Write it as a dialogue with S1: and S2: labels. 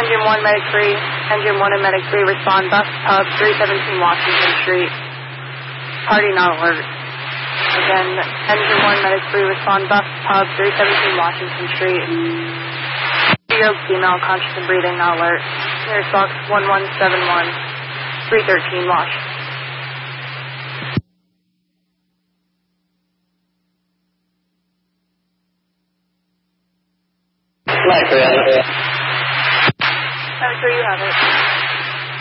S1: Engine 1, Medic 3. Engine 1 and Medic 3 respond. Bus Pub, 317 Washington Street. Party not alert. Again, Engine 1, Medic 3 respond. Bus Pub, 317 Washington Street. 2-year-old female, conscious and breathing, not alert. Nearest box 1171, 313 Wash.
S2: Light,
S1: Medic 3, you have it.